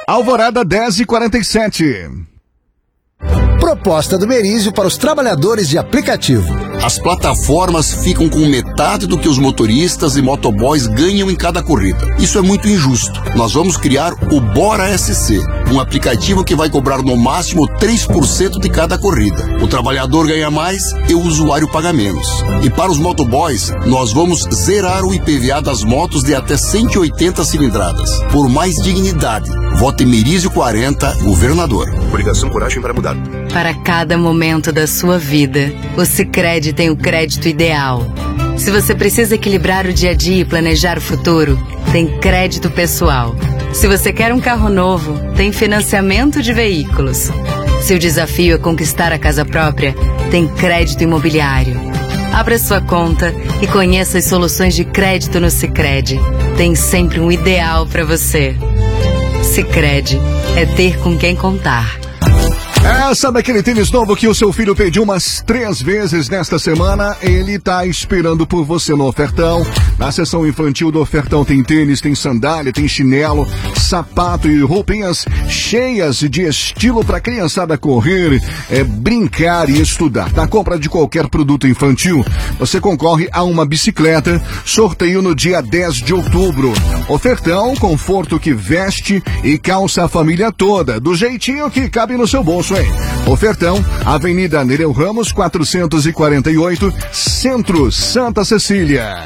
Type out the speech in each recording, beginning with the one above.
Alvorada 10h47. Proposta do Merizio para os trabalhadores de aplicativo. As plataformas ficam com metade do que os motoristas e motoboys ganham em cada corrida. Isso é muito injusto. Nós vamos criar o Bora SC, um aplicativo que vai cobrar no máximo 3% de cada corrida. O trabalhador ganha mais e o usuário paga menos. E para os motoboys, nós vamos zerar o IPVA das motos de até 180 cilindradas. Por mais dignidade, vote Merizio 40, governador. Obrigação, coragem para mudar. Para cada momento da sua vida, o Sicredi tem o crédito ideal. Se você precisa equilibrar o dia a dia e planejar o futuro, tem crédito pessoal. Se você quer um carro novo, tem financiamento de veículos. Se o desafio é conquistar a casa própria, tem crédito imobiliário. Abra sua conta e conheça as soluções de crédito no Sicredi. Tem sempre um ideal para você. Sicredi é ter com quem contar. Sabe aquele tênis novo que o seu filho pediu umas 3 vezes nesta semana? Ele tá esperando por você no Ofertão. Na seção infantil do Ofertão tem tênis, tem sandália, tem chinelo, sapato e roupinhas cheias de estilo para criançada correr, brincar e estudar. Na compra de qualquer produto infantil, você concorre a uma bicicleta, sorteio no dia 10 de outubro. Ofertão, conforto que veste e calça a família toda, do jeitinho que cabe no seu bolso, hein? Ofertão, Avenida Nereu Ramos, 448, Centro, Santa Cecília.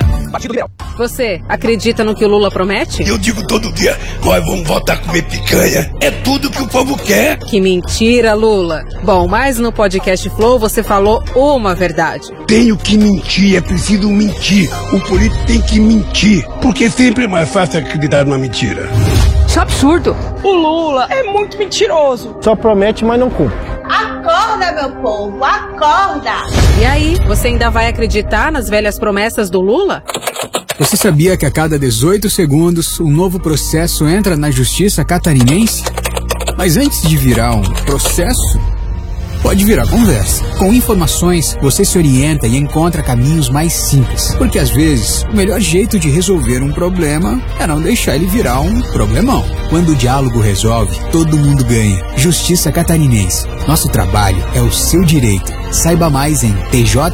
Você acredita no que o Lula promete? Eu digo todo dia, nós vamos voltar a comer picanha. É tudo que o povo quer. Que mentira, Lula. Bom, mas no podcast Flow você falou uma verdade. Tenho que mentir, é preciso mentir. O político tem que mentir, porque sempre é mais fácil acreditar numa mentira. Isso é absurdo. O Lula é muito mentiroso. Só promete, mas não cumpre. Acorda, meu povo, acorda! E aí, você ainda vai acreditar nas velhas promessas do Lula? Você sabia que a cada 18 segundos um novo processo entra na justiça catarinense? Mas antes de virar um processo, pode virar conversa. Com informações, você se orienta e encontra caminhos mais simples. Porque às vezes, o melhor jeito de resolver um problema é não deixar ele virar um problemão. Quando o diálogo resolve, todo mundo ganha. Justiça Catarinense. Nosso trabalho é o seu direito. Saiba mais em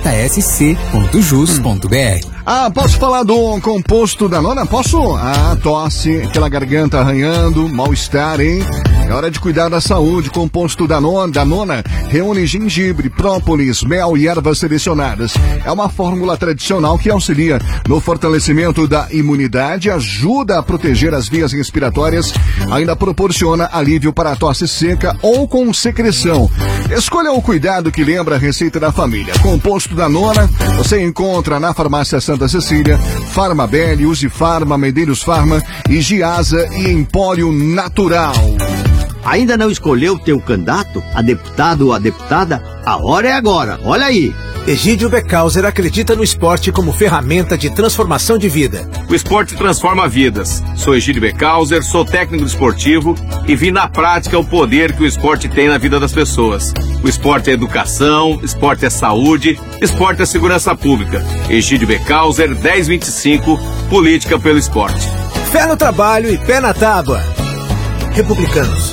tjsc.jus.br. Posso falar do composto da nona? Posso? Tosse, aquela garganta arranhando, mal-estar, hein? É hora de cuidar da saúde. Composto da nona reúne gengibre, própolis, mel e ervas selecionadas. É uma fórmula tradicional que auxilia no fortalecimento da imunidade, ajuda a proteger as vias respiratórias, ainda proporciona alívio para a tosse seca ou com secreção. Escolha o cuidado que lembra a receita da família. Composto da nona, você encontra na Farmácia Santa Cecília, Farmabelle, Use Farma, Medeiros Farma, Giasa e Empório Natural. Ainda não escolheu o teu candidato, a deputado ou a deputada? A hora é agora, olha aí. Egídio Becauser acredita no esporte como ferramenta de transformação de vida. O esporte transforma vidas. Sou Egídio Becauser, sou técnico esportivo e vi na prática o poder que o esporte tem na vida das pessoas. O esporte é educação, esporte é saúde, esporte é segurança pública. Egídio Becauser, 1025, política pelo esporte. Fé no trabalho e pé na tábua. Republicanos.